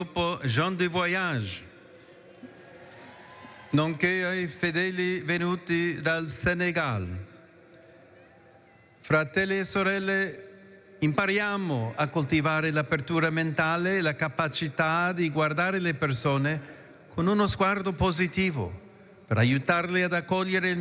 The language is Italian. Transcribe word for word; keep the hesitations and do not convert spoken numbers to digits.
gruppo Jean de Voyage, nonché ai fedeli venuti dal Senegal. Fratelli e sorelle, impariamo a coltivare l'apertura mentale e la capacità di guardare le persone con uno sguardo positivo per aiutarle ad accogliere il